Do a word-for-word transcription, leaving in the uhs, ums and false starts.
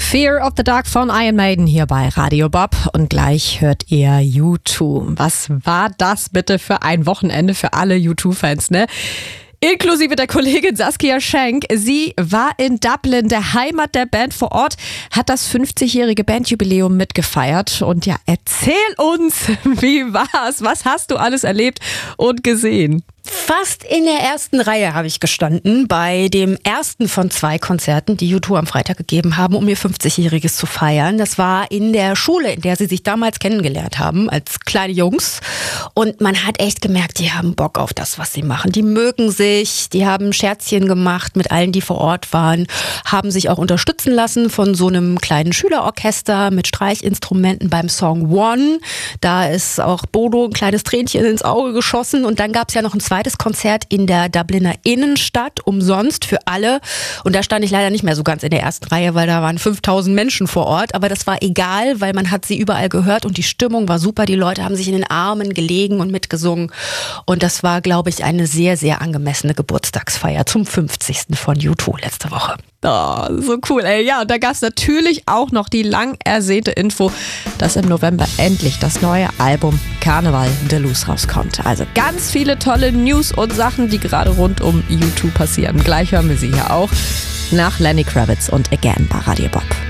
Fear of the Dark von Iron Maiden hier bei Radio Bob und gleich hört ihr U zwei. Was war das bitte für ein Wochenende für alle U zwei Fans, ne? Inklusive der Kollegin Saskia Schenk. Sie war in Dublin, der Heimat der Band vor Ort, hat das fünfzigjährige Bandjubiläum mitgefeiert. Und ja, erzähl uns, wie war's? Was hast du alles erlebt und gesehen? Fast in der ersten Reihe habe ich gestanden bei dem ersten von zwei Konzerten, die U zwei am Freitag gegeben haben, um ihr fünfzigjähriges zu feiern. Das war in der Schule, in der sie sich damals kennengelernt haben, als kleine Jungs. Und man hat echt gemerkt, die haben Bock auf das, was sie machen. Die mögen sich, die haben Scherzchen gemacht mit allen, die vor Ort waren, haben sich auch unterstützen lassen von so einem kleinen Schülerorchester mit Streichinstrumenten beim Song One. Da ist auch Bodo ein kleines Tränchen ins Auge geschossen. Und dann gab es ja noch ein zweites Konzert in der Dubliner Innenstadt, umsonst für alle. Und da stand ich leider nicht mehr so ganz in der ersten Reihe, weil da waren fünftausend Menschen vor Ort. Aber das war egal, weil man hat sie überall gehört und die Stimmung war super. Die Leute haben sich in den Armen gelegen und mitgesungen. Und das war, glaube ich, eine sehr, sehr angemessene Geburtstagsfeier zum fünfzigsten von U zwei letzte Woche. Oh, so cool, ey. Ja, und da gab es natürlich auch noch die lang ersehnte Info, dass im November endlich das neue Album Carnival de Luz rauskommt. Also ganz viele tolle News und Sachen, die gerade rund um U zwei passieren. Gleich hören wir sie hier auch nach Lenny Kravitz und Again bei Radio Bob.